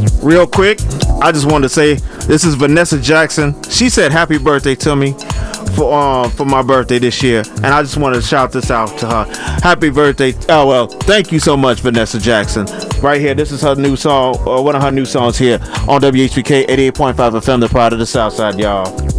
Real quick, I just wanted to say this is Vanessa Jackson. She said happy birthday to me for my birthday this year, and I just wanted to shout this out to her. Happy birthday! Oh well, thank you so much, Vanessa Jackson. Right here, this is her new song, one of her new songs here on WHPK 88.5 FM, the pride of the South Side, y'all.